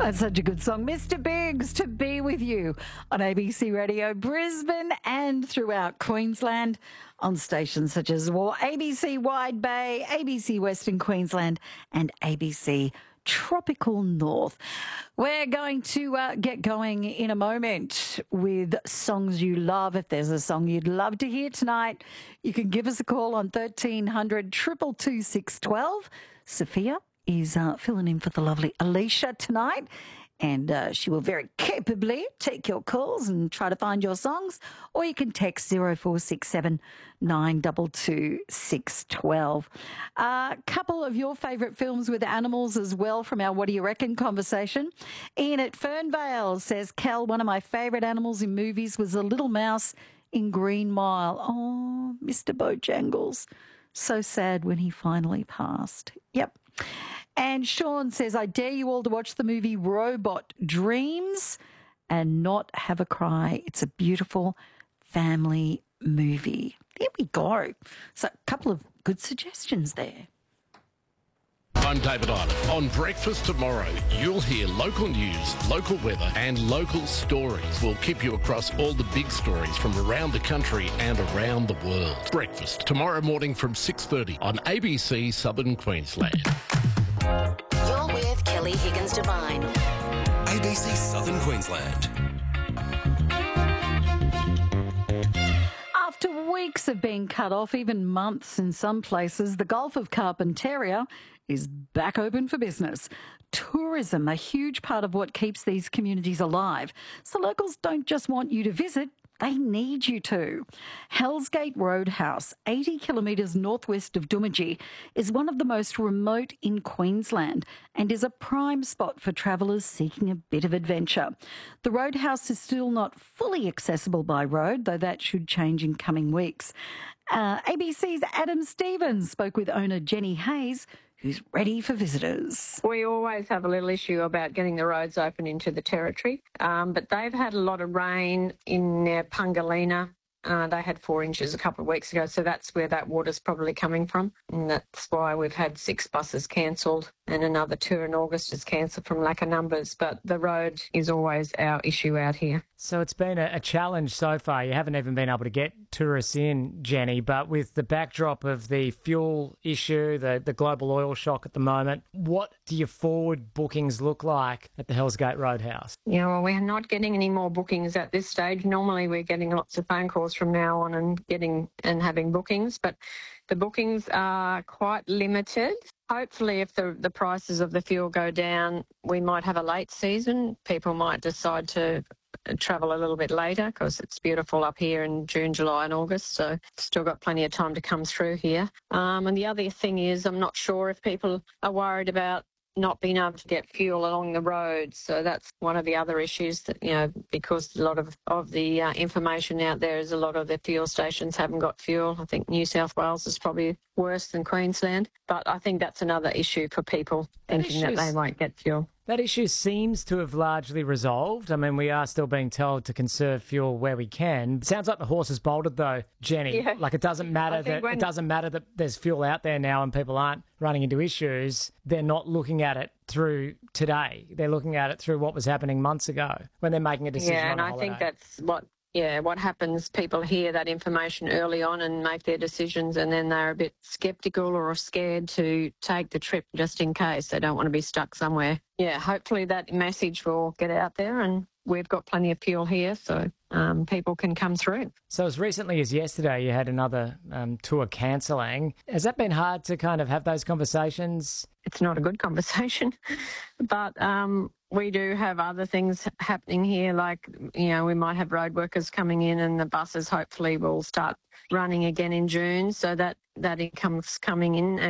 That's such a good song. Mr. Biggs, To Be With You on ABC Radio Brisbane and throughout Queensland on stations such as ABC Wide Bay, ABC Western Queensland and ABC Tropical North. We're going to get going in a moment with songs you love. If there's a song you'd love to hear tonight, you can give us a call on 1300 222 612. Sophia is filling in for the lovely Alicia tonight, and she will very capably take your calls and try to find your songs, or you can text 0467 922 612. A couple of your favourite films with animals as well from our What Do You Reckon conversation. Ian at Fernvale says, Cal, one of my favourite animals in movies was a little mouse in Green Mile. Oh, Mr. Bojangles. So sad when he finally passed. Yep. And Sean says, I dare you all to watch the movie Robot Dreams and not have a cry. It's a beautiful family movie. There we go. So a couple of good suggestions there. I'm David Island. On Breakfast Tomorrow, you'll hear local news, local weather and local stories. We'll keep you across all the big stories from around the country and around the world. Breakfast tomorrow morning from 6:30 on ABC Southern Queensland. You're with Kelly Higgins Devine. ABC Southern Queensland. After weeks of being cut off, even months in some places, the Gulf of Carpentaria is back open for business. Tourism, a huge part of what keeps these communities alive. So locals don't just want you to visit, they need you to. Hellsgate Roadhouse, 80 kilometres northwest of Doomadgee, is one of the most remote in Queensland and is a prime spot for travellers seeking a bit of adventure. The Roadhouse is still not fully accessible by road, though that should change in coming weeks. ABC's Adam Stevens spoke with owner Jenny Hayes, who's ready for visitors. We always have a little issue about getting the roads open into the territory, but they've had a lot of rain in Pungalina. They had 4 inches a couple of weeks ago, so that's where that water's probably coming from. And that's why we've had 6 buses cancelled and another 2 in August is cancelled from lack of numbers. But the road is always our issue out here. So it's been a challenge so far. You haven't even been able to get tourists in, Jenny, but with the backdrop of the fuel issue, the global oil shock at the moment, what do your forward bookings look like at the Hellsgate Roadhouse? Yeah, well, we're not getting any more bookings at this stage. Normally we're getting lots of phone calls from now on and having bookings, but the bookings are quite limited. Hopefully, if the prices of the fuel go down, we might have a late season. People might decide to travel a little bit later because it's beautiful up here in June, July and August, so still got plenty of time to come through here. And the other thing is I'm not sure if people are worried about not being able to get fuel along the road. So that's one of the other issues that, because a lot of the information out there is a lot of the fuel stations haven't got fuel. I think New South Wales is probably worse than Queensland, but I think that's another issue for people thinking that they won't get fuel. That issue seems to have largely resolved. I mean, we are still being told to conserve fuel where we can. It sounds like the horse is bolted, though, Jenny. Yeah. Like it doesn't matter that there's fuel out there now and people aren't running into issues. They're not looking at it through today. They're looking at it through what was happening months ago when they're making a decision. Yeah, and I think that's what happens. People hear that information early on and make their decisions, and then they're a bit sceptical or scared to take the trip just in case they don't want to be stuck somewhere. Yeah, hopefully that message will get out there, and we've got plenty of fuel here, so people can come through. So as recently as yesterday, you had another tour cancelling. Has that been hard to kind of have those conversations? It's not a good conversation, but we do have other things happening here, like, we might have road workers coming in and the buses hopefully will start running again in June, so that income's coming in.